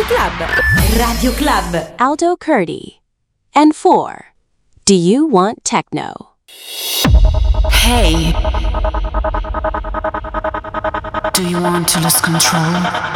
Radio Club. Radio Club. Aldo Curti. And 4. Do you want techno? Hey. Do you want to lose control?